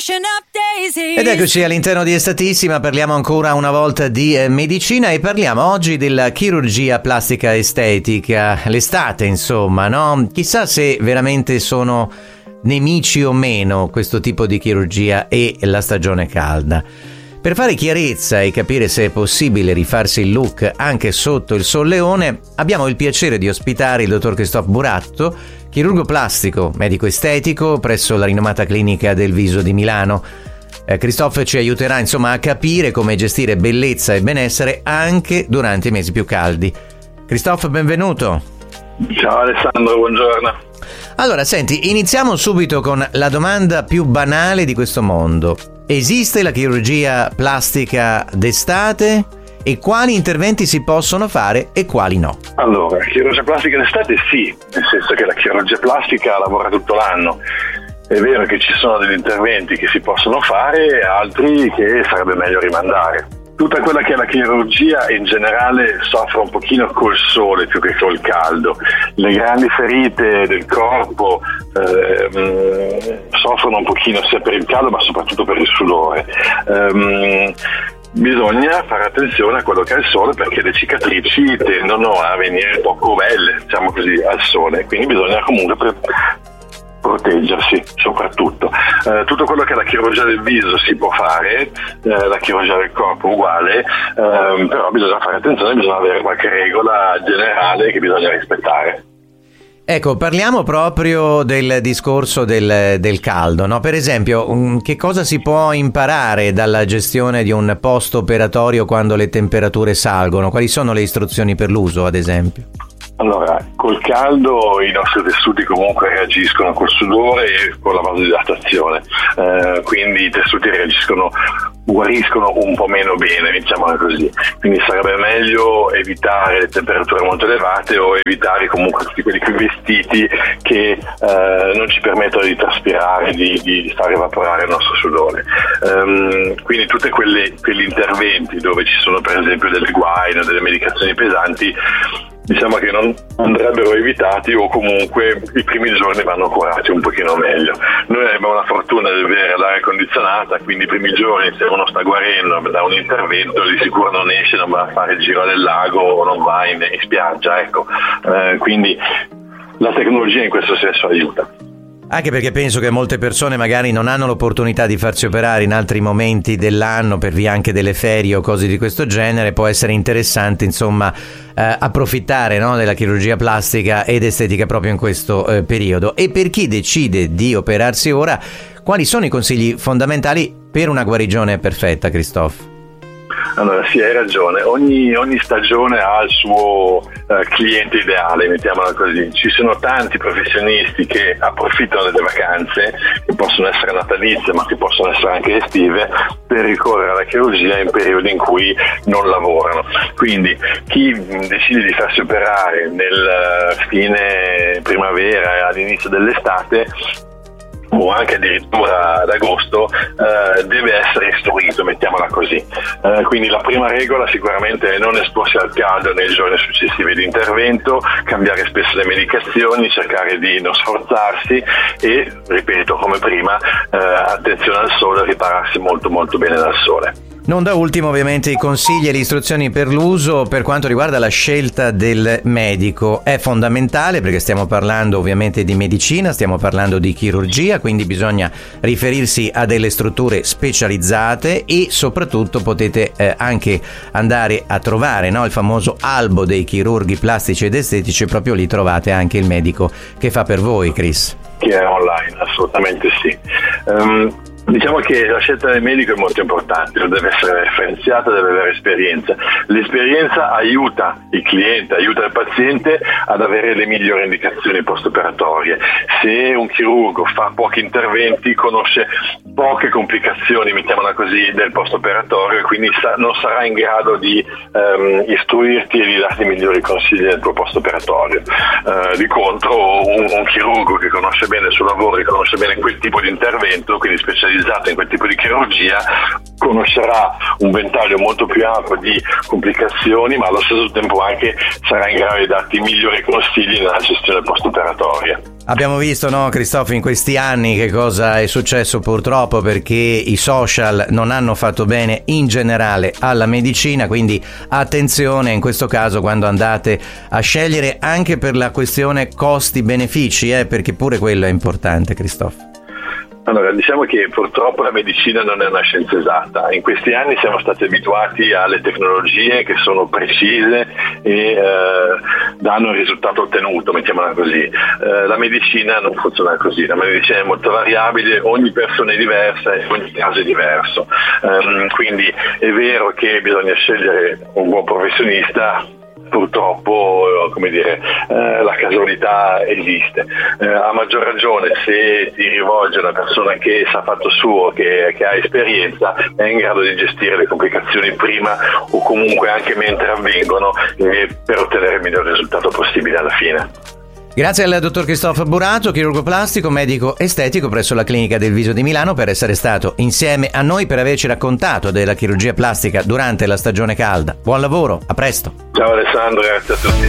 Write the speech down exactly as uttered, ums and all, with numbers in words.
Ed eccoci all'interno di Estatissima, parliamo ancora una volta di eh, medicina e parliamo oggi della chirurgia plastica estetica, l'estate insomma, no? Chissà se veramente sono nemici o meno questo tipo di chirurgia e la stagione calda. Per fare chiarezza e capire se è possibile rifarsi il look anche sotto il solleone, abbiamo il piacere di ospitare il dottor Christophe Buratto, chirurgo plastico, medico estetico presso la rinomata clinica del viso di Milano. Eh, Christophe ci aiuterà insomma a capire come gestire bellezza e benessere anche durante i mesi più caldi. Christophe, benvenuto. Ciao Alessandro, buongiorno. Allora, senti, iniziamo subito con la domanda più banale di questo mondo. Esiste la chirurgia plastica d'estate? E quali interventi si possono fare e quali no? Allora, la chirurgia plastica d'estate sì, nel senso che la chirurgia plastica lavora tutto l'anno. È vero che ci sono degli interventi che si possono fare, altri che sarebbe meglio rimandare. Tutta quella che è la chirurgia in generale soffre un pochino col sole più che col caldo. Le grandi ferite del corpo ehm, soffrono un pochino sia per il caldo ma soprattutto per il sudore. Ehm, bisogna fare attenzione a quello che è il sole, perché le cicatrici tendono a venire poco belle, diciamo così, al sole, quindi bisogna comunque pre- proteggersi soprattutto. Eh, tutto quello che è la chirurgia del viso si può fare, eh, la chirurgia del corpo uguale, eh, però bisogna fare attenzione, bisogna avere qualche regola generale che bisogna rispettare. Ecco, parliamo proprio del discorso del, del caldo, no? Per esempio, che cosa si può imparare dalla gestione di un post operatorio quando le temperature salgono? Quali sono le istruzioni per l'uso, ad esempio? Allora, col caldo i nostri tessuti comunque reagiscono col sudore e con la vasodilatazione, eh, quindi i tessuti reagiscono, guariscono un po' meno bene, diciamo così. Quindi sarebbe meglio evitare le temperature molto elevate o evitare comunque tutti quelli quei vestiti che eh, non ci permettono di traspirare, di, di far evaporare il nostro sudore. Um, quindi tutti quegli interventi dove ci sono per esempio delle guaine o delle medicazioni pesanti, diciamo che non andrebbero evitati, o comunque i primi giorni vanno curati un pochino meglio. Noi abbiamo la fortuna di avere l'aria condizionata, quindi i primi giorni, se uno sta guarendo da un intervento, di sicuro non esce, non va a fare il giro del lago o non va in, in spiaggia, ecco. Eh, quindi la tecnologia in questo senso aiuta. Anche perché penso che molte persone magari non hanno l'opportunità di farsi operare in altri momenti dell'anno per via anche delle ferie o cose di questo genere. Può essere interessante insomma eh, approfittare, no, della chirurgia plastica ed estetica proprio in questo eh, periodo. E per chi decide di operarsi ora, quali sono i consigli fondamentali per una guarigione perfetta, Christophe? Allora sì, hai ragione, ogni, ogni stagione ha il suo eh, cliente ideale, mettiamola così. Ci sono tanti professionisti che approfittano delle vacanze, che possono essere natalizie ma che possono essere anche estive, per ricorrere alla chirurgia in periodi in cui non lavorano. Quindi chi decide di farsi operare nel fine primavera e all'inizio dell'estate, o anche addirittura ad agosto, eh, deve essere istruito, mettiamola così. Eh, quindi la prima regola sicuramente è non esporsi al caldo nei giorni successivi di intervento, cambiare spesso le medicazioni, cercare di non sforzarsi e, ripeto come prima, eh, attenzione al sole, ripararsi molto molto bene dal sole. Non da ultimo ovviamente i consigli e le istruzioni per l'uso per quanto riguarda la scelta del medico. È fondamentale perché stiamo parlando ovviamente di medicina, stiamo parlando di chirurgia, quindi bisogna riferirsi a delle strutture specializzate e soprattutto potete eh, anche andare a trovare, no, il famoso albo dei chirurghi plastici ed estetici. Proprio lì trovate anche il medico che fa per voi, Chris. Che è online, assolutamente sì. Um... Diciamo che la scelta del medico è molto importante, deve essere referenziata, deve avere esperienza. L'esperienza aiuta il cliente, aiuta il paziente ad avere le migliori indicazioni post-operatorie. Se un chirurgo fa pochi interventi, conosce poche complicazioni, mettiamola così, del post-operatorio, e quindi sa- non sarà in grado di um, istruirti e di darti i migliori consigli del tuo post-operatorio. Uh, di contro, un, un chirurgo che conosce bene il suo lavoro, che conosce bene quel tipo di intervento, quindi specializzato in quel tipo di chirurgia, conoscerà un ventaglio molto più ampio di complicazioni, ma allo stesso tempo anche sarà in grado di darti i migliori consigli nella gestione post-operatoria. Abbiamo visto, no, Christophe, in questi anni che cosa è successo purtroppo, perché i social non hanno fatto bene in generale alla medicina, quindi attenzione in questo caso quando andate a scegliere, anche per la questione costi-benefici, eh, perché pure quello è importante, Christophe. Allora, diciamo che purtroppo la medicina non è una scienza esatta. In questi anni siamo stati abituati alle tecnologie che sono precise e eh, danno il risultato ottenuto, mettiamola così. Eh, la medicina non funziona così, la medicina è molto variabile, ogni persona è diversa e ogni caso è diverso. Um, quindi è vero che bisogna scegliere un buon professionista. Purtroppo, come dire, eh, la casualità esiste. Eh, a maggior ragione se ti rivolge a una persona che sa fatto suo, che, che ha esperienza, è in grado di gestire le complicazioni prima o comunque anche mentre avvengono, eh, per ottenere il miglior risultato possibile alla fine. Grazie al dottor Christophe Burato, chirurgo plastico, medico estetico presso la Clinica del Viso di Milano, per essere stato insieme a noi, per averci raccontato della chirurgia plastica durante la stagione calda. Buon lavoro, a presto. Ciao Alessandro, grazie a tutti.